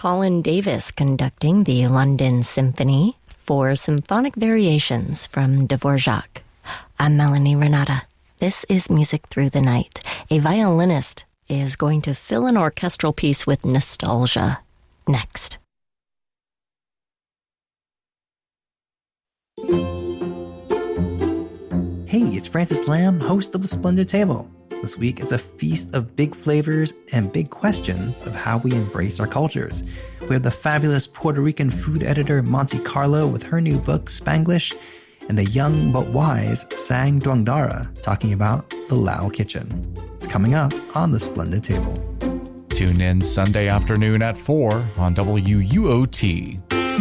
Colin Davis conducting the London Symphony for Symphonic Variations from Dvorak. I'm Melanie Renata. This is Music Through the Night. A violinist is going to fill an orchestral piece with nostalgia. Next. Hey, it's Francis Lamb, host of The Splendid Table. This week, it's a feast of big flavors and big questions of how we embrace our cultures. We have the fabulous Puerto Rican food editor Monty Carlo with her new book, Spanglish, and the young but wise Sang Dwangdara talking about the Lao Kitchen. It's coming up on The Splendid Table. Tune in Sunday afternoon at 4 on WUOT.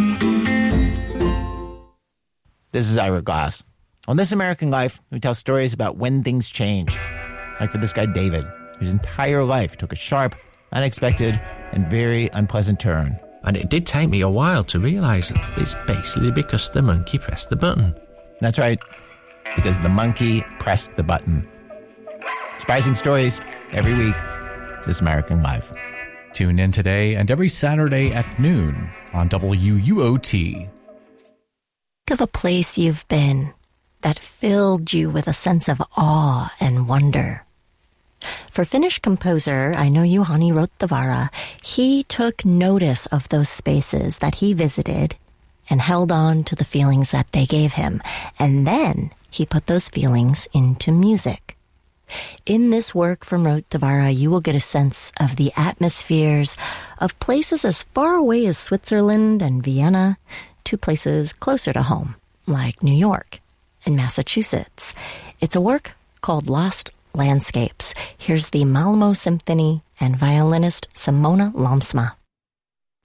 This is Ira Glass. On This American Life, we tell stories about when things change. Like for this guy, David, whose entire life took a sharp, unexpected, and very unpleasant turn. And it did take me a while to realize that it's basically because the monkey pressed the button. That's right, because the monkey pressed the button. Surprising stories every week. This American Life. Tune in today and every Saturday at noon on WUOT. Think of a place you've been that filled you with a sense of awe and wonder. For Finnish composer Aino Juhani Rottavaara, he took notice of those spaces that he visited and held on to the feelings that they gave him. And then he put those feelings into music. In this work from Rottavaara, you will get a sense of the atmospheres of places as far away as Switzerland and Vienna to places closer to home, like New York and Massachusetts. It's a work called Lost Landscapes. Here's the Malmo Symphony and violinist Simona Lamsma.